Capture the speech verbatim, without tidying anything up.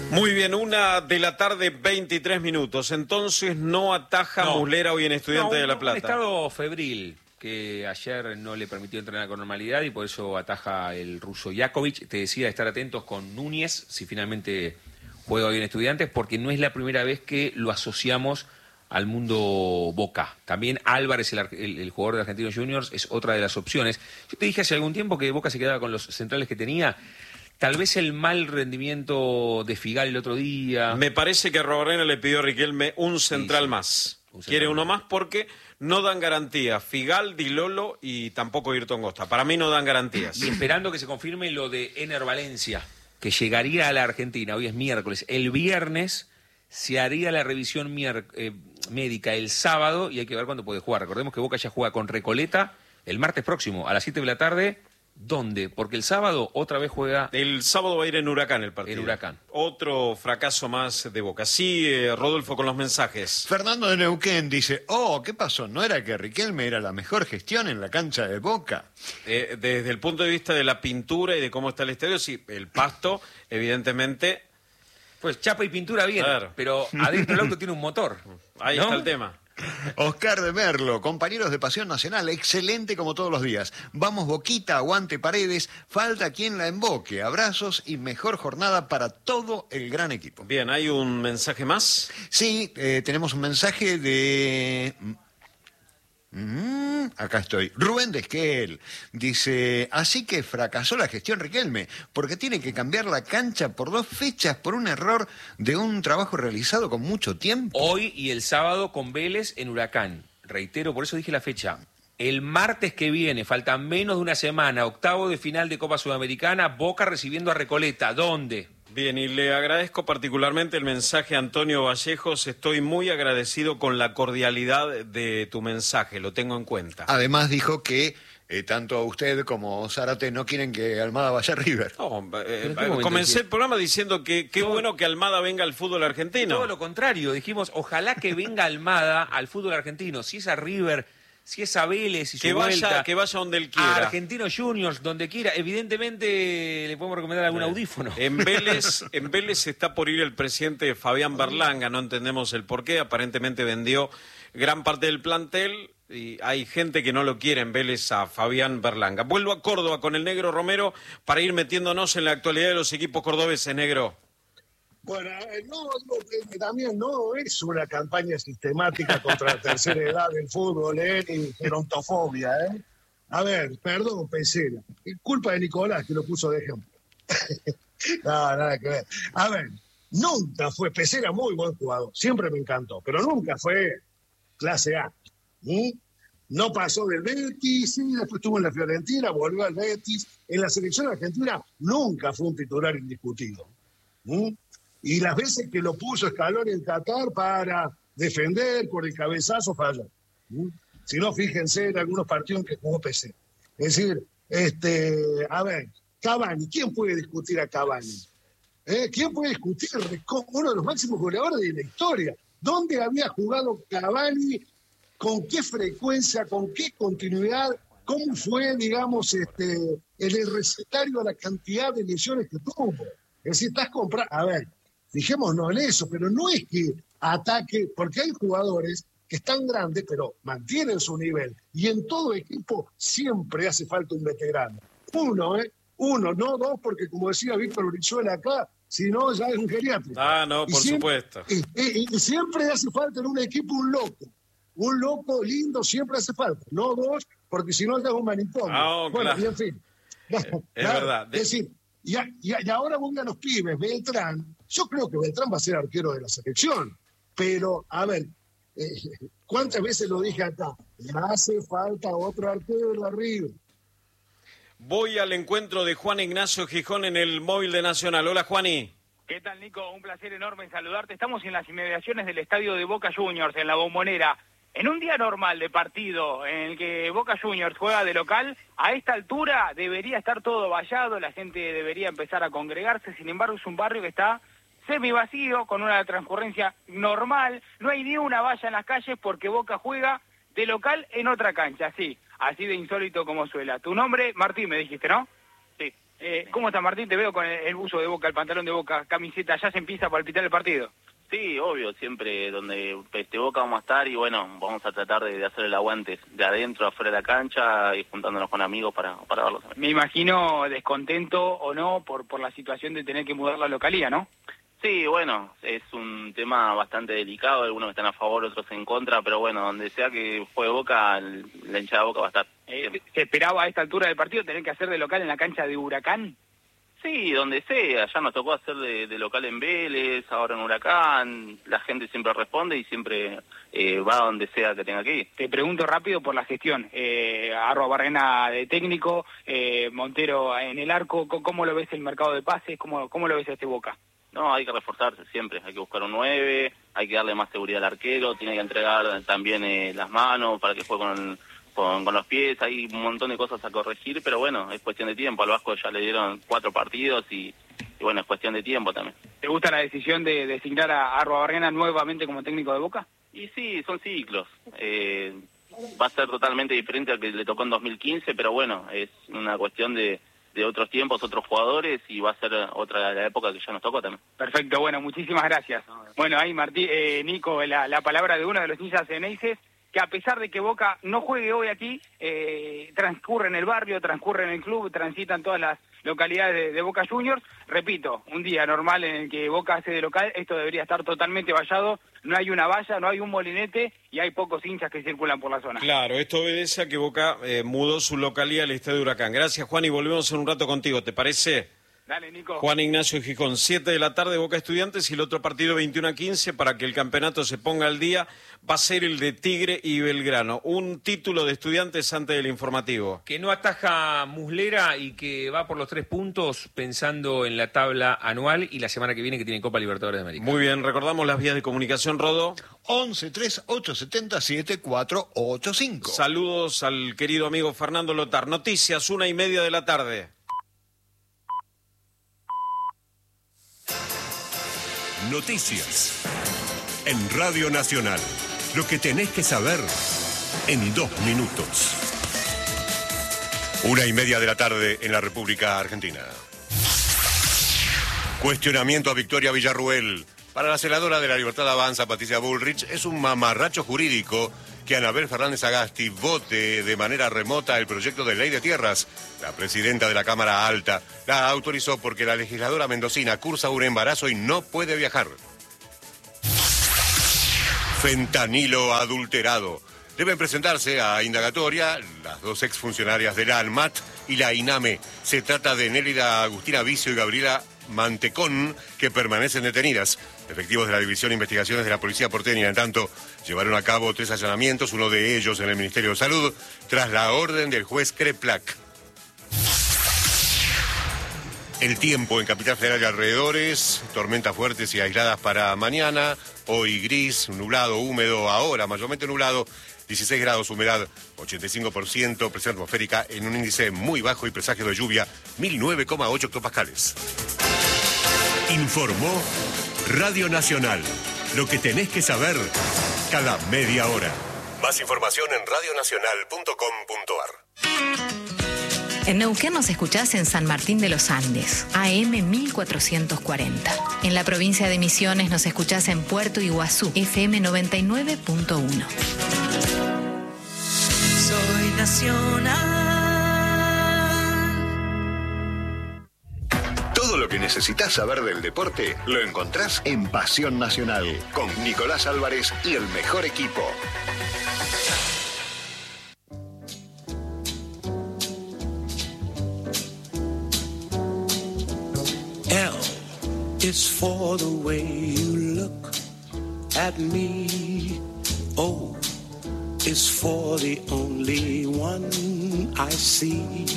Muy bien, una de la tarde, veintitrés minutos. Entonces no ataja No. Muslera hoy en Estudiante No, de La un- Plata. Un estado febril que ayer no le permitió entrenar con normalidad y por eso ataja el ruso Jakovic. Te decía estar atentos con Núñez si finalmente juega hoy en Estudiantes, porque no es la primera vez que lo asociamos al mundo Boca. También Álvarez, el, ar- el- el jugador de Argentinos Juniors, es otra de las opciones. Yo te dije hace algún tiempo que Boca se quedaba con los centrales que tenía. Tal vez el mal rendimiento de Figal el otro día. Me parece que Robarena le pidió a Riquelme un central Sí, sí. más. Un central Quiere uno más. más porque no dan garantía. Figal, Di Lolo y tampoco Ayrton Costa. Para mí no dan garantías. Y esperando que se confirme lo de Ener Valencia, que llegaría a la Argentina, hoy es miércoles. El viernes se haría la revisión mier- eh, médica el sábado y hay que ver cuándo puede jugar. Recordemos que Boca ya juega con Recoleta el martes próximo a las siete de la tarde. ¿Dónde? Porque el sábado otra vez juega El sábado va a ir en Huracán el partido. en Huracán. Otro fracaso más de Boca. Sí, eh, Rodolfo, con los mensajes. Fernando de Neuquén dice, oh, ¿qué pasó? ¿No era que Riquelme era la mejor gestión en la cancha de Boca? Eh, desde el punto de vista de la pintura y de cómo está el estadio, sí, el pasto, evidentemente, Pues chapa y pintura bien, Claro. pero adentro el auto tiene un motor. ahí ¿no? está el tema. Oscar de Merlo, compañeros de Pasión Nacional, excelente como todos los días. Vamos Boquita, aguante Paredes, falta quien la emboque. Abrazos y mejor jornada para todo el gran equipo. Bien, ¿hay un mensaje más? Sí, eh, tenemos un mensaje de... Mm, acá estoy. Rubén de Esquel dice, así que fracasó la gestión Riquelme, porque tiene que cambiar la cancha por dos fechas por un error de un trabajo realizado con mucho tiempo. Hoy y el sábado con Vélez en Huracán. Reitero, por eso dije la fecha. El martes que viene, falta menos de una semana, octavo de final de Copa Sudamericana, Boca recibiendo a Recoleta. ¿Dónde? Bien, y le agradezco particularmente el mensaje a Antonio Vallejos. Estoy muy agradecido con la cordialidad de tu mensaje, lo tengo en cuenta. Además dijo que eh, tanto usted como Zárate no quieren que Almada vaya a River. No, eh, ¿En qué momento comencé decía? el programa diciendo que qué Todo- bueno que Almada venga al fútbol argentino. Todo lo contrario, dijimos, ojalá que venga Almada al fútbol argentino. Si es a River, si es a Vélez y su que vaya, vuelta, que vaya donde él a quiera. Argentinos Juniors, donde quiera. Evidentemente le podemos recomendar algún audífono. En Vélez, en Vélez está por ir el presidente Fabián Berlanga, no entendemos el porqué, aparentemente vendió gran parte del plantel y hay gente que no lo quiere en Vélez a Fabián Berlanga. Vuelvo a Córdoba con el Negro Romero para ir metiéndonos en la actualidad de los equipos cordobeses, Negro. Bueno, eh, no, digo que también no es una campaña sistemática contra la tercera edad del fútbol, ¿eh? Ni gerontofobia, ¿eh? A ver, perdón, Pesera. Es culpa de Nicolás que lo puso de ejemplo. No, nada que ver. A ver, nunca fue Pesera muy buen jugador, siempre me encantó, pero nunca fue clase A. ¿Mm? No pasó del Betis, sí, después estuvo en la Fiorentina, volvió al Betis. En la selección argentina nunca fue un titular indiscutido. ¿Mm? Y las veces que lo puso Scaloni en Qatar para defender por el cabezazo falló. ¿Mm? Si no, fíjense en algunos partidos en que jugó P C. Es decir, este, a ver, Cavani, ¿quién puede discutir a Cavani? ¿Eh? ¿Quién puede discutir con uno de los máximos goleadores de la historia? ¿Dónde había jugado Cavani? ¿Con qué frecuencia? ¿Con qué continuidad? ¿Cómo fue, digamos, este, en el recetario la cantidad de lesiones que tuvo? Es decir, estás comprando... A ver, fijémonos en eso, pero no es que ataque, porque hay jugadores que están grandes, pero mantienen su nivel. Y en todo equipo siempre hace falta un veterano. Uno, ¿eh? Uno, no dos, porque como decía Víctor Brizuela acá, si no, ya es un geriátrico. Ah, no, Y por siempre, supuesto. Y, y- y siempre hace falta en un equipo un loco. Un loco lindo siempre hace falta. No dos, porque si no, ya es un manicomio. Ah, bueno, claro. y en fin. Es verdad. De- Es decir, y, a- y a- y ahora pongan los pibes, Beltrán. Yo creo que Beltrán va a ser arquero de la selección. Pero, a ver, eh, ¿cuántas veces lo dije acá? Le hace falta otro arquero de arriba. Voy al encuentro de Juan Ignacio Gijón en el móvil de Nacional. Hola, Juani. ¿Qué tal, Nico? Un placer enorme en saludarte. Estamos en las inmediaciones del estadio de Boca Juniors, en la Bombonera. En un día normal de partido, en el que Boca Juniors juega de local, a esta altura debería estar todo vallado, la gente debería empezar a congregarse. Sin embargo, es un barrio que está semi vacío, con una transcurrencia normal. No hay ni una valla en las calles porque Boca juega de local en otra cancha, sí, así de insólito como suela. Tu nombre, Martín, me dijiste, ¿no? Sí. Eh, ¿Cómo está, Martín? Te veo con el, el buzo de Boca, el pantalón de Boca, camiseta. ¿Ya se empieza a palpitar el partido? Sí, obvio, siempre donde este Boca vamos a estar y bueno, vamos a tratar de, de hacer el aguante de adentro, afuera de la cancha y juntándonos con amigos para, para verlos. Me imagino descontento o no por, por la situación de tener que mudar la localía, ¿no? Sí, bueno, es un tema bastante delicado, algunos están a favor, otros en contra, pero bueno, donde sea que juegue Boca, la hinchada de Boca va a estar. Eh, ¿Se esperaba a esta altura del partido tener que hacer de local en la cancha de Huracán? Sí, donde sea, ya nos tocó hacer de, de local en Vélez, ahora en Huracán, la gente siempre responde y siempre eh, va donde sea que tenga que ir. Te pregunto rápido por la gestión, eh, Arroa Barrena de técnico, eh, Montero en el arco, ¿cómo lo ves el mercado de pases? ¿Cómo, cómo lo ves a este Boca? No, hay que reforzarse siempre, hay que buscar un nueve, hay que darle más seguridad al arquero, tiene que entregar también eh, las manos para que juegue con, con, con los pies, hay un montón de cosas a corregir, pero bueno, es cuestión de tiempo, al Vasco ya le dieron cuatro partidos y, y bueno, es cuestión de tiempo también. ¿Te gusta la decisión de designar a Arroa Barrena nuevamente como técnico de Boca? Y sí, son ciclos, eh, va a ser totalmente diferente al que le tocó en dos mil quince, pero bueno, es una cuestión de... de otros tiempos, otros jugadores, y va a ser otra la época que ya nos tocó también. Perfecto, bueno, muchísimas gracias. Bueno, ahí Martí, eh, Nico, la, la palabra de uno de los hinchas ceneices, que a pesar de que Boca no juegue hoy aquí, eh, transcurre en el barrio, transcurre en el club, transitan todas las localidades de, de Boca Juniors. Repito, un día normal en el que Boca hace de local, esto debería estar totalmente vallado, no hay una valla, no hay un molinete y hay pocos hinchas que circulan por la zona. Claro, esto obedece a que Boca eh, mudó su localidad al estadio Huracán. Gracias, Juan, y volvemos en un rato contigo, ¿te parece? Dale, Nico. Juan Ignacio Gijón, siete de la tarde, Boca Estudiantes, y el otro partido veintiuno a quince para que el campeonato se ponga al día va a ser el de Tigre y Belgrano. Un título de Estudiantes antes del informativo. Que no ataja Muslera y que va por los tres puntos pensando en la tabla anual y la semana que viene que tiene Copa Libertadores de América. Muy bien, recordamos las vías de comunicación, Rodo. once tres ocho siete siete cuatro ocho cinco. Saludos al querido amigo Fernando Lotar. Noticias, una y media de la tarde. Noticias en Radio Nacional. Lo que tenés que saber en dos minutos. Una y media de la tarde en la República Argentina. Cuestionamiento a Victoria Villarruel. Para la senadora de la Libertad Avanza, Patricia Bullrich, es un mamarracho jurídico que Anabel Fernández Agasti vote de manera remota el proyecto de ley de tierras. La presidenta de la Cámara Alta la autorizó porque la legisladora mendocina cursa un embarazo y no puede viajar. Fentanilo adulterado. Deben presentarse a indagatoria las dos exfuncionarias del ANMAT y la INAME. Se trata de Nélida Agustina Vicio y Gabriela Mantecón, que permanecen detenidas. Efectivos de la División de Investigaciones de la Policía Porteña, en tanto, llevaron a cabo tres allanamientos, uno de ellos en el Ministerio de Salud, tras la orden del juez Kreplak. El tiempo en Capital Federal y alrededores, tormentas fuertes y aisladas para mañana, hoy gris, nublado, húmedo, ahora mayormente nublado, dieciséis grados, humedad ochenta y cinco por ciento, presión atmosférica en un índice muy bajo y presagio de lluvia mil nueve coma ocho hectopascales. Informó Radio Nacional. Lo que tenés que saber cada media hora. Más información en radio nacional punto com punto ar. En Neuquén nos escuchás en San Martín de los Andes, A M mil cuatrocientos cuarenta. En la provincia de Misiones nos escuchás en Puerto Iguazú, F M noventa y nueve punto uno. Soy nacional. Todo lo que necesitas saber del deporte lo encontrás en Pasión Nacional, con Nicolás Álvarez y el mejor equipo. L is for the way you look at me. O is for the only one I see.